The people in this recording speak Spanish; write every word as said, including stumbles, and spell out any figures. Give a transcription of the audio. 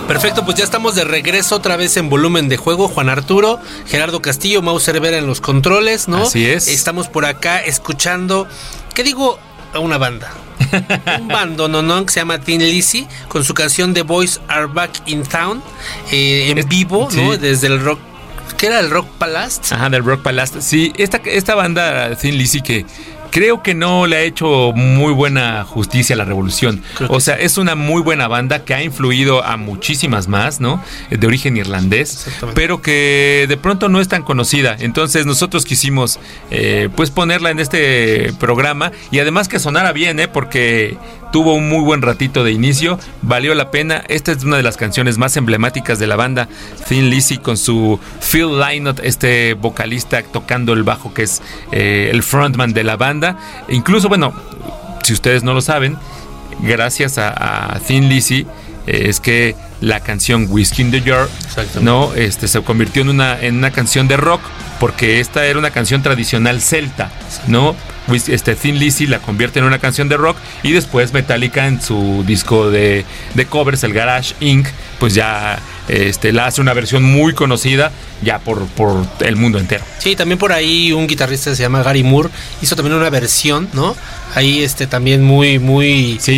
Perfecto, pues ya estamos de regreso otra vez en Volumen de Juego. Juan Arturo, Gerardo Castillo, Mau Cervera en los controles, ¿no? Así es. Estamos por acá escuchando, ¿qué digo? A una banda. Un bando, ¿no? ¿no? Que se llama Thin Lizzy, con su canción The Boys Are Back in Town, eh, en es, vivo, ¿no? Sí. Desde el rock. ¿Qué era el Rock Palace? Ajá, del Rock Palace. Sí, esta, esta banda Thin Lizzy que creo que no le ha hecho muy buena justicia a la revolución. O sea, es una muy buena banda que ha influido a muchísimas más, ¿no? De origen irlandés, pero que de pronto no es tan conocida. Entonces nosotros quisimos eh, pues ponerla en este programa y además que sonara bien, ¿eh? Porque tuvo un muy buen ratito de inicio, valió la pena. Esta es una de las canciones más emblemáticas de la banda Thin Lizzy, con su Phil Lynott, este vocalista tocando el bajo, que es eh, el frontman de la banda. Incluso, bueno, si ustedes no lo saben, gracias a, a Thin Lizzy eh, es que la canción Whiskey in the Jar, no, este, se convirtió en una, en una canción de rock, porque esta era una canción tradicional celta, ¿no? Este, Thin Lizzy la convierte en una canción de rock, y después Metallica en su disco de, de covers, el Garage Incorporated, pues ya este, la hace una versión muy conocida ya por, por el mundo entero. Sí, también por ahí un guitarrista se llama Gary Moore hizo también una versión, ¿no? Ahí este también muy muy sí,